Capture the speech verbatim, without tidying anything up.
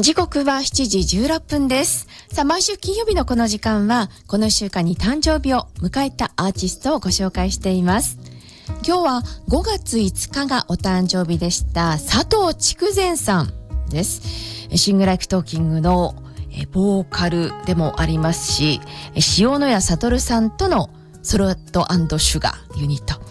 時刻はしちじじゅうろっぷんです。さあ、毎週金曜日のこの時間は、このいっしゅうかんに誕生日を迎えたアーティストをご紹介しています。今日はごがついつかがお誕生日でした佐藤筑前さんです。シングライフトーキングのボーカルでもありますし、塩野谷悟さんとのソロット&シュガーユニット、